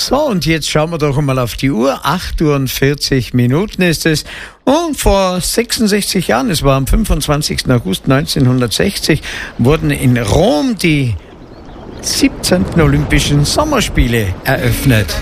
So, und jetzt schauen wir doch mal auf die Uhr. 8:40 ist es. Und vor 66 Jahren, es war am 25. August 1960, wurden in Rom die 17. Olympischen Sommerspiele eröffnet.